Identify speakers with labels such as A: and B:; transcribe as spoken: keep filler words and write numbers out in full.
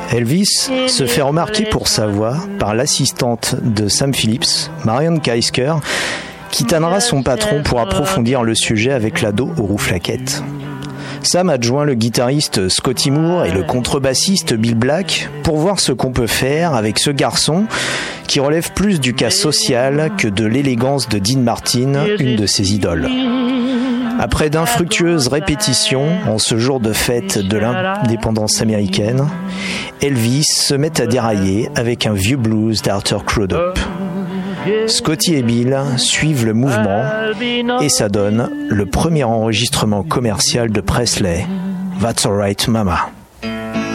A: Elvis se fait remarquer pour sa voix par l'assistante de Sam Phillips, Marion Keisker, qui tannera son patron pour approfondir le sujet avec l'ado aux rouflaquettes. Sam adjoint le guitariste Scotty Moore et le contrebassiste Bill Black pour voir ce qu'on peut faire avec ce garçon qui relève plus du cas social que de l'élégance de Dean Martin, une de ses idoles. Après d'infructueuses répétitions, en ce jour de fête de l'indépendance américaine, Elvis se met à dérailler avec un vieux blues d'Arthur Crudup. Scotty et Bill suivent le mouvement et ça donne le premier enregistrement commercial de Presley, That's Alright Mama.